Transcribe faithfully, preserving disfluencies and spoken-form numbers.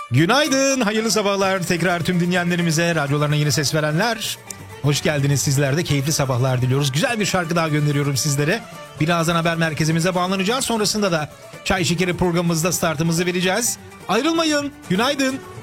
Günaydın, hayırlı sabahlar tekrar tüm dinleyenlerimize, radyolarına yeni ses verenler. Hoş geldiniz, sizler de keyifli sabahlar diliyoruz. Güzel bir şarkı daha gönderiyorum sizlere. Birazdan haber merkezimize bağlanacağız. Sonrasında da Çay Şekeri programımızda startımızı vereceğiz. Ayrılmayın, günaydın.